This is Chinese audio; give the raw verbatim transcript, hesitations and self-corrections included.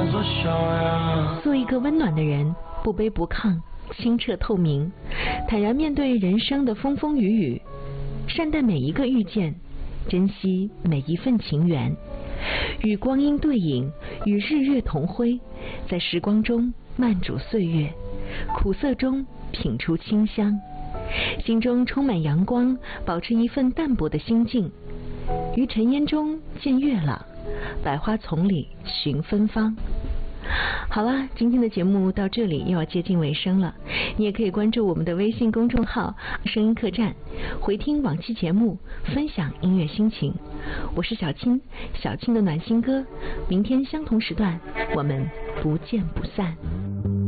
做一个温暖的人，不卑不亢，清澈透明，坦然面对人生的风风雨雨，善待每一个遇见，珍惜每一份情缘，与光阴对影，与日月同辉，在时光中慢煮岁月，苦涩中品出清香，心中充满阳光，保持一份淡泊的心境，于尘烟中见月朗，百花丛里寻芬芳。好了，今天的节目到这里又要接近尾声了，你也可以关注我们的微信公众号声音客栈，回听往期节目，分享音乐心情。我是小青，小青的暖心歌，明天相同时段我们不见不散。